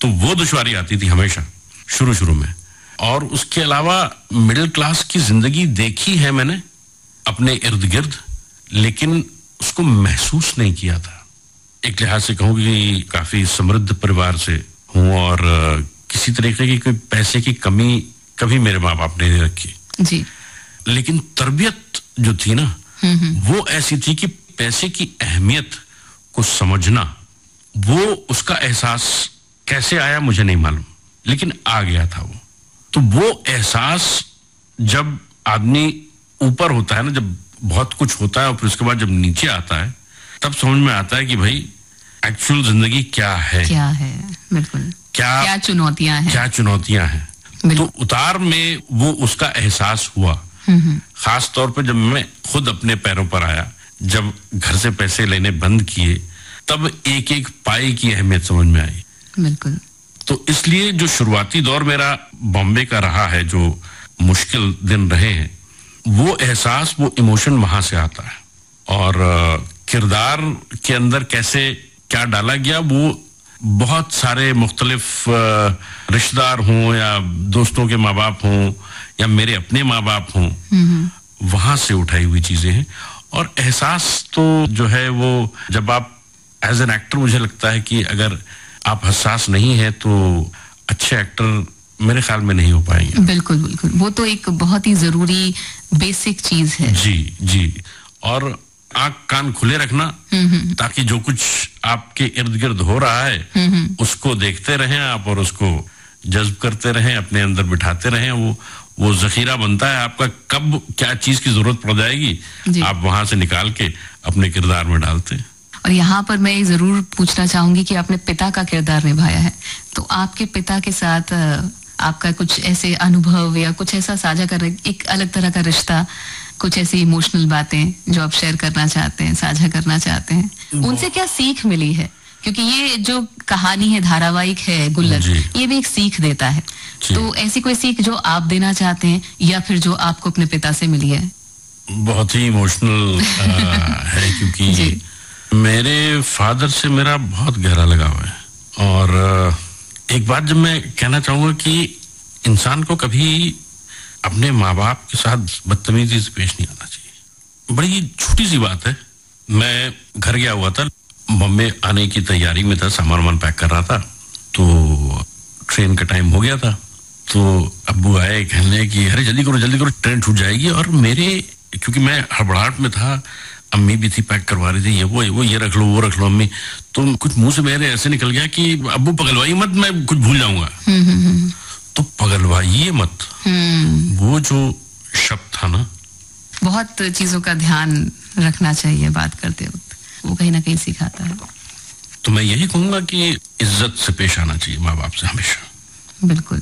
तो वो दुश्वारी आती थी हमेशा शुरू में। और उसके अलावा मिडिल क्लास की जिंदगी देखी है मैंने अपने इर्द गिर्द, लेकिन उसको महसूस नहीं किया था। एक लिहाज से कहूँ कि काफी समृद्ध परिवार से हूँ और किसी तरीके की कोई पैसे की कमी कभी मेरे माँ बाप ने नहीं रखी जी। लेकिन तरबियत जो थी ना वो ऐसी थी कि पैसे की अहमियत को समझना, वो उसका एहसास कैसे आया मुझे नहीं मालूम, लेकिन आ गया था वो। तो वो एहसास जब आदमी ऊपर होता है ना, जब बहुत कुछ होता है और फिर उसके बाद जब नीचे आता है, तब समझ में आता है कि भाई एक्चुअल जिंदगी क्या है, बिल्कुल क्या चुनौतियां हैं। तो उतार में वो उसका एहसास हुआ। खास तौर पे जब मैं खुद अपने पैरों पर आया, जब घर से पैसे लेने बंद किए, तब एक एक पाई की अहमियत समझ में आई। बिल्कुल। तो इसलिए जो शुरुआती दौर मेरा बॉम्बे का रहा है, जो मुश्किल दिन रहे हैं, वो एहसास, वो इमोशन वहां से आता है। और किरदार के अंदर कैसे क्या डाला गया, वो बहुत सारे मुख्तलिफ रिश्तेदार हों या दोस्तों के माँ बाप हों या मेरे अपने माँ बाप हों, वहां से उठाई हुई चीजें हैं। और एहसास तो जो है वो जब आप एज एन एक्टर, मुझे लगता है कि अगर आप हसास नहीं है तो अच्छे एक्टर मेरे ख्याल में नहीं हो पाएंगे। बिल्कुल बिल्कुल, वो तो एक बहुत ही जरूरी बेसिक चीज है। जी। और आंख कान खुले रखना, ताकि जो कुछ आपके इर्द गिर्द हो रहा है उसको देखते रहें आप और उसको जज्ब करते रहें, अपने अंदर बिठाते रहें। वो जखीरा बनता है आपका, कब क्या चीज की जरूरत पड़ जाएगी आप वहां से निकाल के अपने किरदार में डालते हैं। और यहाँ पर मैं जरूर पूछना चाहूंगी कि आपने पिता का किरदार निभाया है, तो आपके पिता के साथ आपका कुछ ऐसे अनुभव या कुछ ऐसा साझा कर रहे, एक अलग तरह का रिश्ता, कुछ ऐसी इमोशनल बातें जो आप शेयर करना चाहते हैं, साझा करना चाहते हैं, उनसे क्या सीख मिली है? क्योंकि ये जो कहानी है, धारावाहिक है गुल्लक, ये भी एक सीख देता है। तो ऐसी कोई सीख जो आप देना चाहते हैं या फिर जो आपको अपने पिता से मिली है? बहुत ही इमोशनल है, क्योंकि मेरे फादर से मेरा बहुत गहरा लगाव है। और एक बात जब मैं कहना चाहूंगा कि इंसान को कभी अपने माँ बाप के साथ बदतमीजी से पेश नहीं आना चाहिए। बड़ी छोटी सी बात है, मैं घर गया हुआ था, बॉम्बे आने की तैयारी में था, सामान पैक कर रहा था, तो ट्रेन का टाइम हो गया था। तो अब्बू आए, कहने कि अरे जल्दी करो ट्रेन छूट जाएगी। और मेरे, क्योंकि मैं हड़बड़ाहट में था, अम्मी भी थी पैक करवा रही थी, ये रख लो वो रख लो अम्मी, तो कुछ मुंह से मेरे ऐसे निकल गया कि अब्बू पगलवाइए मत, मैं कुछ भूल जाऊंगा। तो पगलवाइए मत, वो जो शब्द था ना, बहुत चीजों का ध्यान रखना चाहिए बात करते वक्त, वो कहीं ना कहीं सिखाता है। तो मैं यही कहूंगा कि इज्जत से पेश आना चाहिए माँ बाप से हमेशा। बिल्कुल।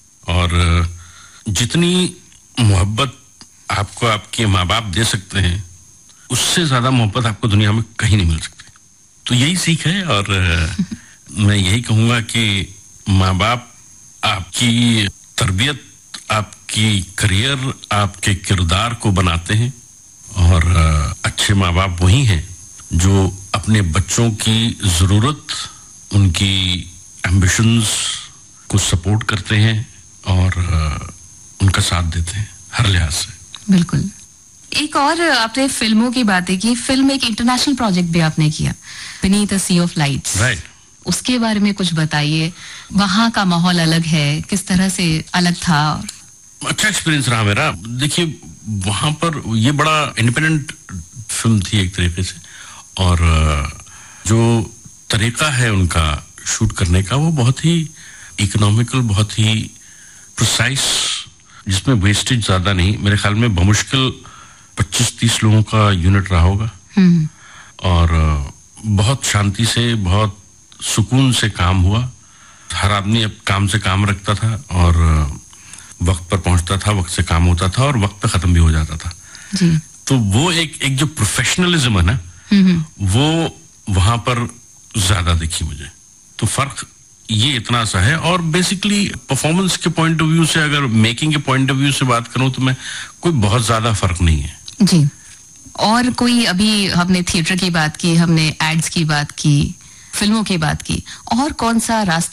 और जितनी मोहब्बत आपको आपके माँ बाप दे सकते हैं, उससे ज्यादा मोहब्बत आपको दुनिया में कहीं नहीं मिल सकती। तो यही सीख है। और मैं यही कहूंगा कि माँ बाप आपकी तरबियत, आपकी करियर, आपके किरदार को बनाते हैं। और अच्छे माँ बाप वही हैं जो अपने बच्चों की जरूरत, उनकी एम्बिशंस को सपोर्ट करते हैं और उनका साथ देते हैं हर लिहाज से। बिल्कुल। एक और आपने फिल्मों की बातें की, फिल्म एक इंटरनेशनल प्रोजेक्ट भी आपने किया, beneath a C of lights. Right. उसके बारे में कुछ बताइए, वहां का माहौल अलग है, किस तरह से अलग था? अच्छा एक्सपीरियंस रहा मेरा। देखिए, वहां पर ये बड़ा इंडिपेंडेंट फिल्म थी एक तरीके से, और जो तरीका है उनका शूट करने का, वो बहुत ही इकोनॉमिकल, बहुत ही प्रिसाइज, जिसमें वेस्टेज ज्यादा नहीं। मेरे ख्याल में बमुश्किल 25-30 लोगों का यूनिट रहा होगा। और बहुत शांति से, बहुत सुकून से काम हुआ। हर आदमी अब काम से काम रखता था और वक्त पर पहुंचता था, वक्त से काम होता था और वक्त पर खत्म भी हो जाता था जी। तो वो एक जो प्रोफेशनलिज्म है ना, वो वहां पर ज्यादा दिखी मुझे। तो फर्क ये इतना सा है। और बेसिकली परफॉर्मेंस के पॉइंट ऑफ व्यू से, अगर मेकिंग के पॉइंट ऑफ व्यू से बात करूं, तो मैं कोई बहुत ज्यादा फर्क नहीं है जी। और कोई, अभी हमने थिएटर की बात की, हमने एड्स की बात की, फिल्मों की बात की, और कौन सा रास्ता